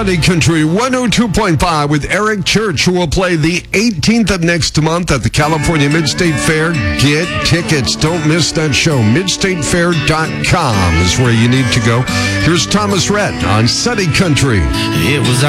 Sunday Country 102.5 with Eric Church, who will play the 18th of next month at the California Mid-State Fair. Get tickets. Don't miss that show. MidstateFair.com is where you need to go. Here's Thomas Rhett on Sunday Country. It was